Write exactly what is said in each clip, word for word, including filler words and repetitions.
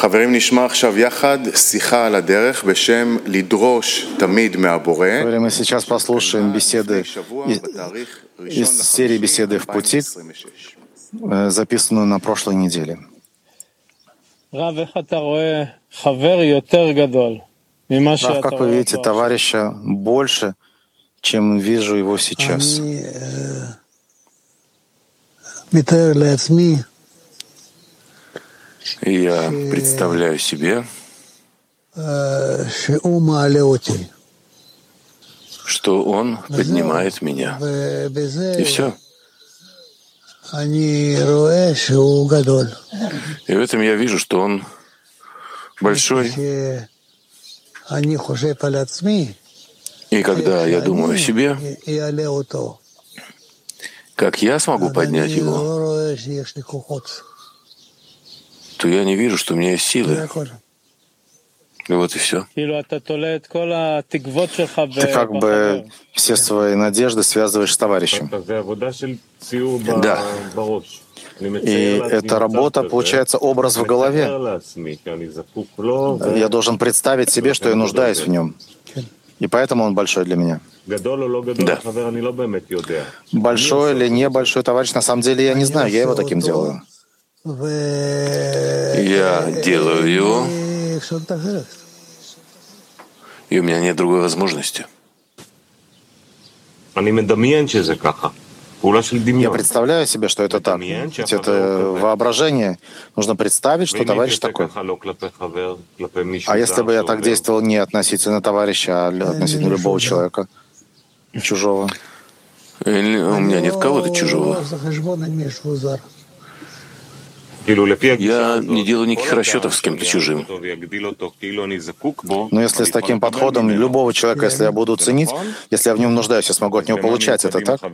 חברים, נשמע עכשיו יחד שיחה על הדרך בשם לדרוש תמיד מהבורא. Мы сейчас послушаем беседы из серии «Беседы в пути», записанную на прошлой неделе. Рав, как вы видите товарища больше, чем вижу его сейчас? Я представляю себе, что он поднимает меня. И все. И в этом я вижу, что он большой. И когда я думаю о себе, как я смогу поднять его, то я не вижу, что у меня есть силы. И вот и все. Ты как бы все свои надежды связываешь с товарищем. Да. И эта работа, получается, образ в голове. Я должен представить себе, что я нуждаюсь в нем. И поэтому он большой для меня. Да. Большой или небольшой товарищ, на самом деле я не знаю, я его таким делаю. Я делаю его, и у меня нет другой возможности. Я представляю себе, что это так. Ведь это воображение. Нужно представить, что товарищ такой. А если бы я так действовал не относительно товарища, а относительно любого человека, чужого? Или у меня нет кого-то чужого. Я не делаю никаких расчетов с кем-то чужим. Но если с таким подходом любого человека, если я буду ценить, если я в нем нуждаюсь, я смогу от него получать, это так?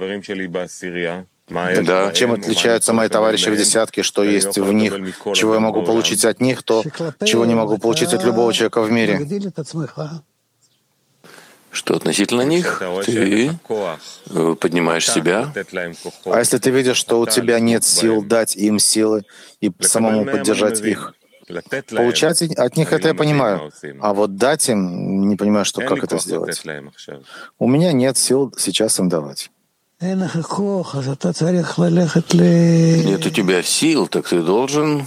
Да. Чем отличаются мои товарищи в десятке, что есть в них, чего я могу получить от них, то, чего не могу получить от любого человека в мире? Что относительно них, ты поднимаешь себя. А если ты видишь, что у тебя нет сил дать им силы и самому поддержать их? Получать от них это я понимаю, а вот дать им, не понимаю, что, как это сделать. У меня нет сил сейчас им давать. Нет у тебя сил, так ты должен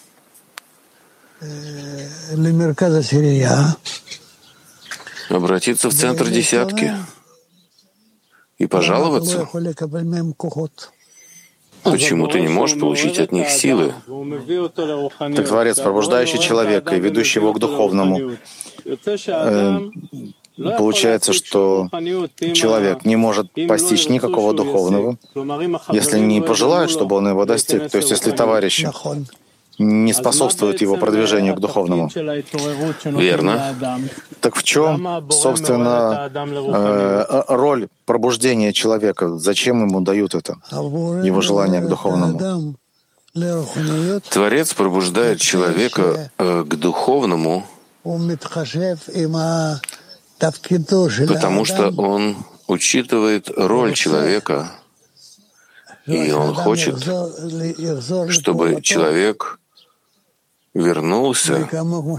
обратиться в центр десятки и пожаловаться. Почему ты не можешь получить от них силы? Так Творец, пробуждающий человека и ведущий его к духовному, э, получается, что человек не может постичь никакого духовного, если не пожелает, чтобы он его достиг. То есть если товарищ не способствует его продвижению к духовному. Верно. Так в чем, собственно, э, роль пробуждения человека? Зачем ему дают это, его желание к духовному? Творец пробуждает человека э, к духовному, потому что он учитывает роль человека, и он хочет, чтобы человек вернулся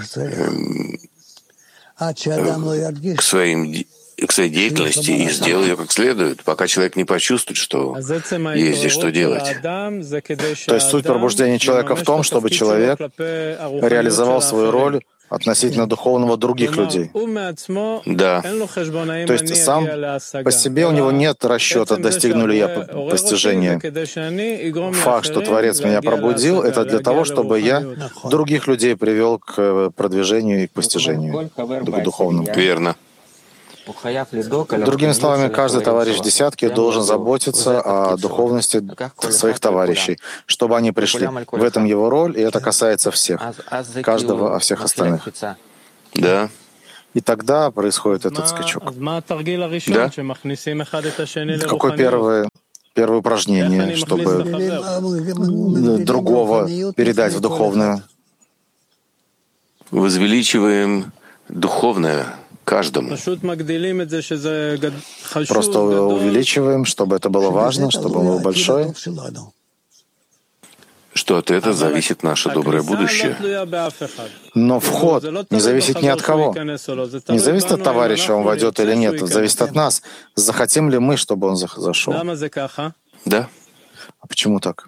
к, своим, к своей деятельности и сделал ее как следует, пока человек не почувствует, что есть здесь что делать. То есть суть пробуждения человека в том, чтобы человек реализовал свою роль относительно духовного других людей. Да. То есть сам по себе у него нет расчета, достигну ли я постижения. Факт, что Творец меня пробудил, это для того, чтобы я других людей привел к продвижению и к постижению, к духовному. Верно. Другими словами, каждый товарищ в десятке должен заботиться о духовности своих товарищей, чтобы они пришли. В этом его роль, и это касается всех, каждого, а всех остальных. Да. И тогда происходит этот скачок. Да. Какое первое, первое упражнение, чтобы другого передать в духовное? Возвеличиваем духовное каждому. Просто увеличиваем, чтобы это было важно, чтобы было большое. что от этого зависит наше доброе будущее. Но вход не зависит ни от кого. Не зависит от товарища, он войдет или нет. Это зависит от нас. Захотим ли мы, чтобы он зашел? Да. А почему так?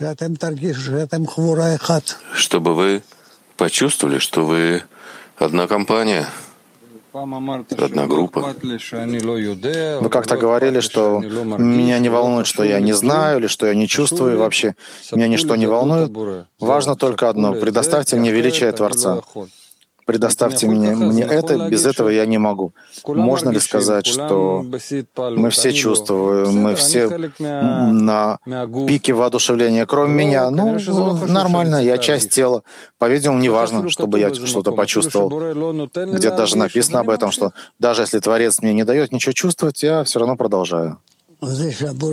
Чтобы вы почувствовали, что вы одна компания, одна группа. Вы как-то говорили, что меня не волнует, что я не знаю, или что я не чувствую, и вообще меня ничто не волнует. Важно только одно — предоставьте мне величие Творца. Предоставьте мне, мне это, без этого я не могу. Можно ли сказать, что мы все чувствуем, мы все на пике воодушевления, кроме меня? Ну, нормально, я часть тела. По-видимому, не важно, чтобы я что-то почувствовал. Где-то даже написано об этом, что даже если Творец мне не дает ничего чувствовать, я все равно продолжаю. То,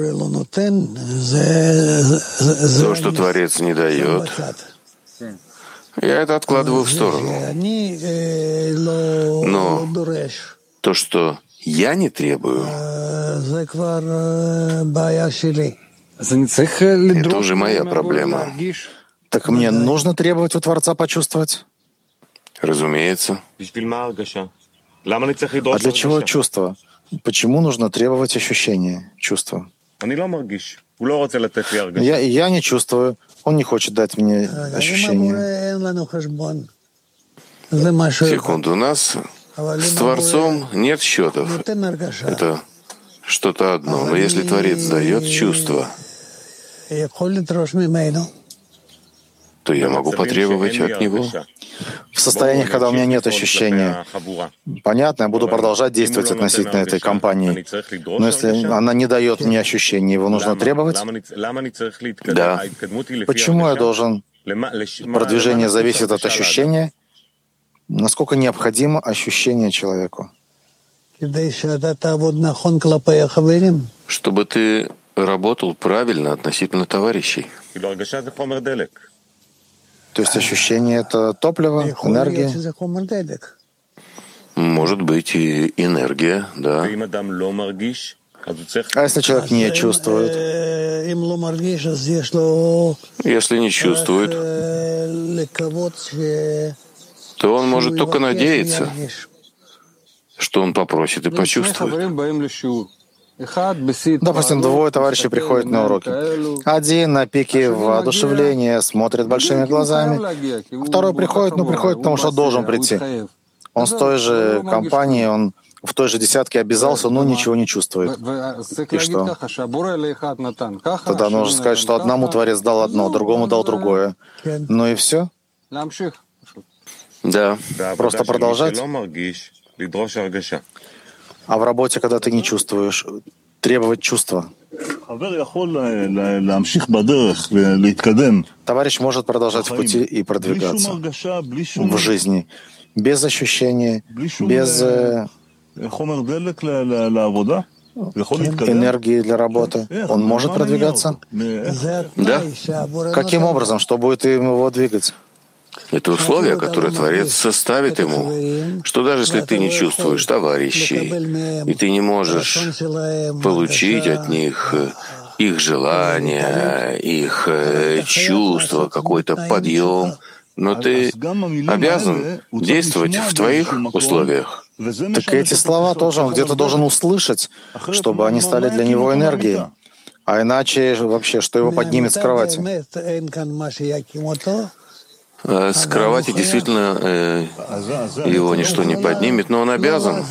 что Творец не дает, я это откладываю в сторону. Но то, что я не требую, это уже моя проблема. Так мне нужно требовать у Творца почувствовать? Разумеется. А для чего чувство? Почему нужно требовать ощущения, чувства? Я, я не чувствую. Он не хочет дать мне ощущения. Секунду, у нас с Творцом нет счетов. Это что-то одно. Но если Творец дает чувство, то я могу потребовать от Него. В состояниях, когда у меня нет ощущения, понятно, я буду продолжать действовать относительно этой компании. Но если она не дает мне ощущения, его нужно требовать? Да. Почему я должен? Продвижение зависит от ощущения. Насколько необходимо ощущение человеку? Чтобы ты работал правильно относительно товарищей. То есть ощущение — это топливо, энергия? Может быть и энергия, да. А если человек не чувствует? Если не чувствует, то он может только надеяться, что он попросит и почувствует. Допустим, двое товарищей приходят на уроки. Один на пике воодушевления, смотрит большими глазами. Второй приходит, ну, приходит, потому что должен прийти. Он с той же компанией, он в той же десятке обязался, но ничего не чувствует. И что? Тогда нужно сказать, что одному Творец дал одно, другому дал другое. Ну и все? Да. Просто продолжать? А в работе, когда ты не чувствуешь, требовать чувства? Товарищ может продолжать в пути и продвигаться в жизни без ощущения, без энергии для работы. Он может продвигаться? Да. Каким образом? Что будет его двигать? Это условие, которое Творец составит ему, что даже если ты не чувствуешь товарищей, и ты не можешь получить от них их желания, их чувства, какой-то подъем, но ты обязан действовать в твоих условиях. Так эти слова тоже он где-то должен услышать, чтобы они стали для него энергией. А иначе вообще, что его поднимет с кровати? С кровати действительно э, его ничто не поднимет, но он обязан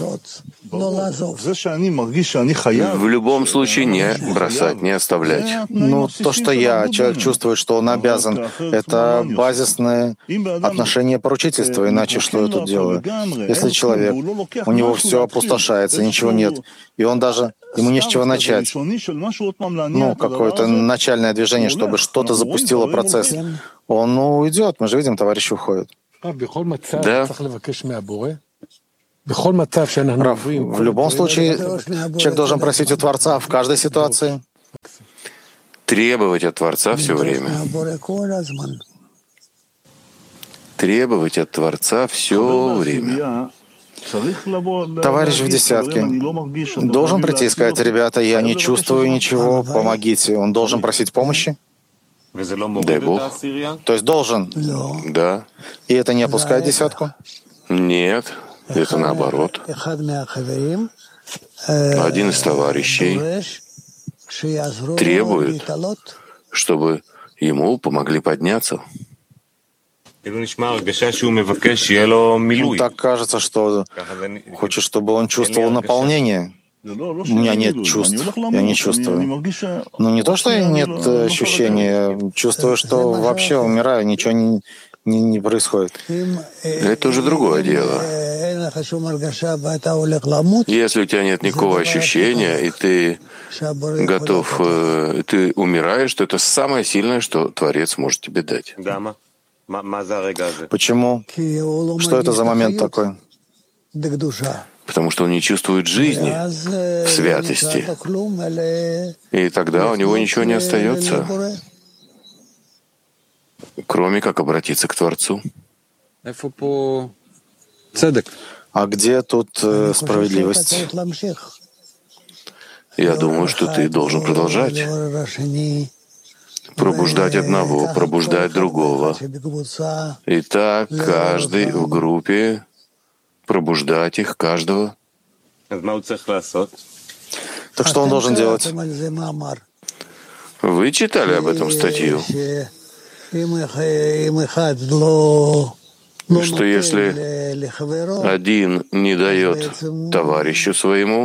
в любом случае не бросать, не оставлять. Ну, то, что я, человек чувствует, что он обязан, это базисное отношение поручительства, иначе что я тут делаю? Если человек, у него все опустошается, ничего нет, и он даже, ему не с чего начать, ну, какое-то начальное движение, чтобы что-то запустило процесс, он ну, уйдет, мы же видим, товарищи уходят. Да. Рав, в любом случае, человек должен просить у Творца в каждой ситуации. Требовать от Творца все время. Требовать от Творца все время. Товарищ в десятке должен прийти и сказать: ребята, я не чувствую ничего, помогите. Он должен просить помощи? Дай Бог. То есть должен? Да. И это не опускает десятку? Нет, это наоборот. Один из товарищей требует, чтобы ему помогли подняться. Так кажется, что хочет, чтобы он чувствовал наполнение. У меня нет чувств, я не чувствую. Ну не то, что нет ощущения, чувствую, что вообще умираю, ничего не, не, не происходит. Это уже другое дело. Если у тебя нет никакого ощущения, и ты готов, ты умираешь, то это самое сильное, что Творец может тебе дать. Почему? Что это за момент такой? Потому что он не чувствует жизни в святости. И тогда у него ничего не остается, кроме как обратиться к Творцу. А где тут э, справедливость? Я думаю, что ты должен продолжать. Пробуждать одного, пробуждать другого. И так каждый в группе, пробуждать их, каждого. Так что он должен делать? Вы читали об этом статью? Что если один не дает товарищу своему,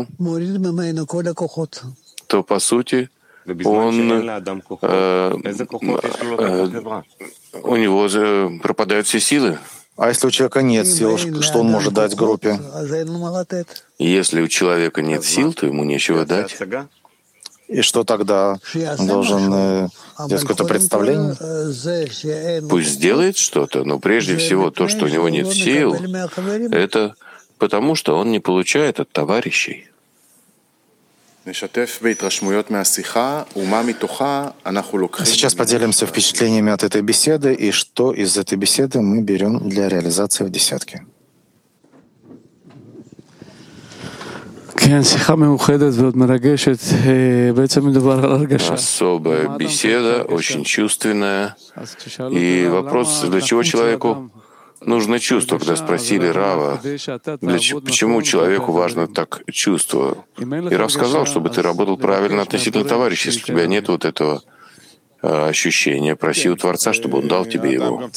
то, по сути, он, э, э, у него пропадают все силы. А если у человека нет сил, что он может дать группе? Если у человека нет сил, то ему нечего дать. И что тогда? Он должен э, делать какое-то представление? Пусть сделает что-то, но прежде всего то, что у него нет сил, это потому, что он не получает от товарищей. Сейчас поделимся впечатлениями от этой беседы и что из этой беседы мы берем для реализации в десятке. Особая беседа, очень чувственная. И вопрос, для чего человеку нужно чувство, когда спросили Рава, для, почему человеку важно так чувство. И Рав сказал, чтобы ты работал правильно относительно товарища. Если у тебя нет вот этого ощущения, проси у Творца, чтобы он дал тебе его.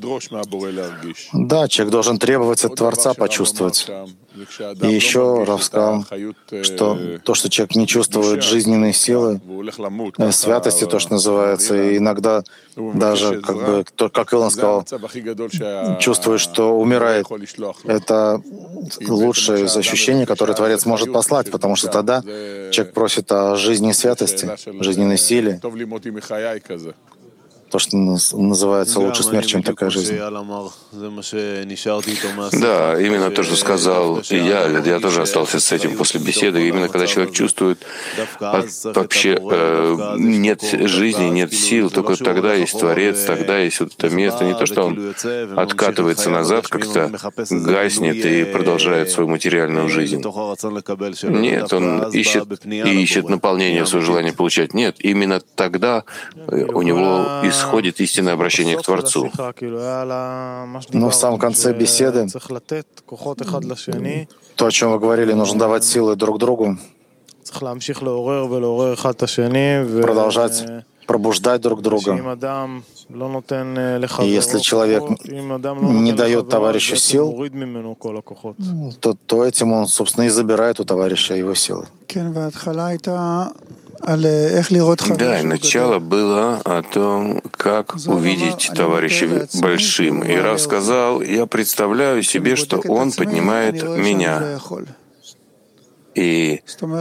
Да, человек должен требовать от Творца почувствовать. И еще Рав сказал, что то, что человек не чувствует жизненной силы, святости, то, что называется, и иногда даже, как бы, как Илон сказал, чувствует, что умирает. Это лучшее из ощущений, которое Творец может послать, потому что тогда человек просит о жизни и святости, жизненной силе. То, что называется лучше смерть, чем такая жизнь. Да, именно то, что сказал и я. Я тоже остался с этим после беседы. Именно когда человек чувствует от, вообще э, нет жизни, нет сил, только тогда есть Творец, тогда есть вот это место. Не то, что он откатывается назад, как-то гаснет и продолжает свою материальную жизнь. Нет, он ищет и ищет наполнение своего желания получать. Нет, именно тогда у него исходит истинное обращение к Творцу. Но в самом конце беседы, то, о чем вы говорили, нужно давать силы друг другу, продолжать пробуждать друг друга. И если человек не дает товарищу сил, то, то этим он, собственно, и забирает у товарища его силы. Да, и начало было о том, как увидеть товарища большим. И Рав сказал, я представляю себе, что он поднимает меня. И, и,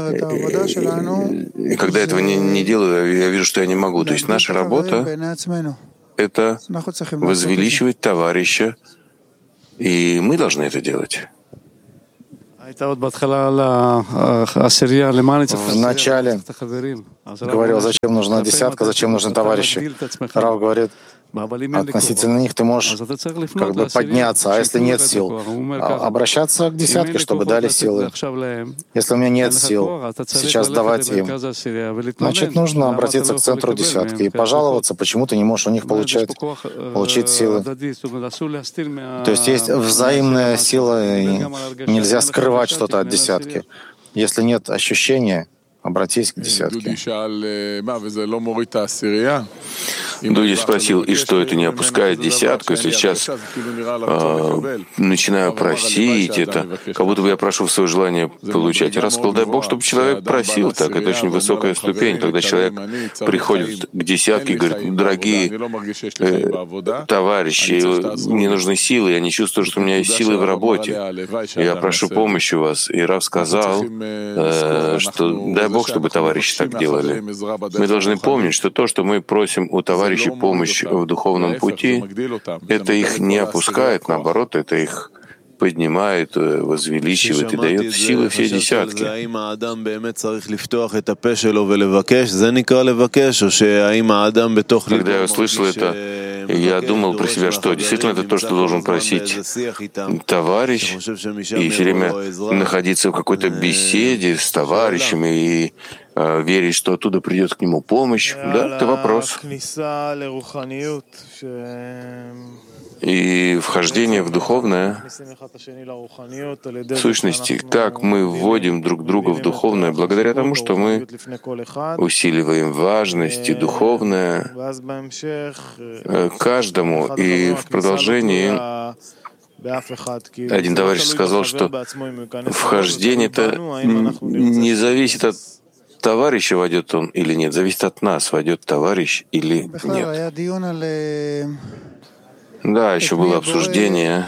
и когда этого не, не делаю, я вижу, что я не могу. То есть наша работа — это возвеличивать товарища, и мы должны это делать. В начале говорил, зачем нужна десятка, зачем нужны товарищи. Рав говорит, относительно них ты можешь как бы подняться, а если нет сил, обращаться к десятке, чтобы дали силы. Если у меня нет сил сейчас давать им, значит, нужно обратиться к центру десятки и пожаловаться, почему ты не можешь у них получать, получить силы. То есть есть взаимная сила, и нельзя скрывать что-то от десятки. Если нет ощущения, обратись к десятке. Дуди спросил, и что это не опускает десятку, если сейчас э, начинаю просить это, как будто бы я прошу в свое желание получать. Я рассказал, дай Бог, чтобы человек просил так. Это очень высокая ступень, когда человек приходит к десятке и говорит, дорогие э, товарищи, мне нужны силы, я не чувствую, что у меня есть силы в работе. Я прошу помощи у вас. И Рав сказал, э, что дай Бог, чтобы товарищи так делали. Мы должны помнить, что то, что мы просим у товарищей помощь в духовном пути, это их не опускает, наоборот, это их поднимает, возвеличивает и дает силы все десятки. Когда я услышал это, я думал про себя, что действительно это то, что должен просить товарищ, и все время находиться в какой-то беседе с товарищами и э, верить, что оттуда придет к нему помощь. Да, это вопрос. И вхождение в духовное, в сущности, как мы вводим друг друга в духовное, благодаря тому, что мы усиливаем важность и духовное каждому. И в продолжении один товарищ сказал, что вхождение это не зависит от товарища, войдет он или нет, зависит от нас, войдет товарищ или нет. Да, еще было обсуждение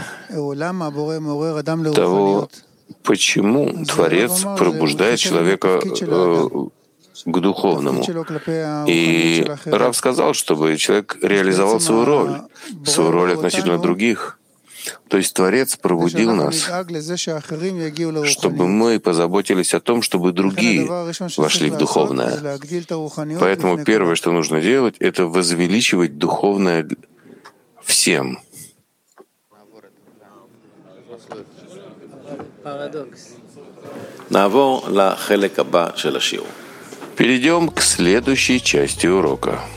того, почему Творец пробуждает человека э, к духовному. И Рав сказал, чтобы человек реализовал свою роль, свою роль относительно других. То есть Творец пробудил нас, чтобы мы позаботились о том, чтобы другие вошли в духовное. Поэтому первое, что нужно делать, это возвеличивать духовное всем. Перейдем к следующей части урока.